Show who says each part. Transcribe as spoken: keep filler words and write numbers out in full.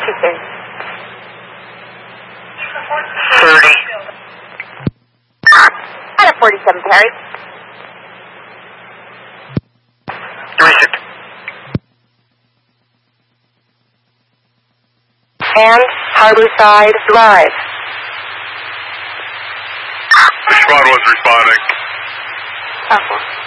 Speaker 1: two thirty.
Speaker 2: thirty.
Speaker 1: Out of forty-seven, Perry.
Speaker 2: three sixty.
Speaker 1: And Harborside Drive.
Speaker 2: The squad was responding.
Speaker 1: Okay.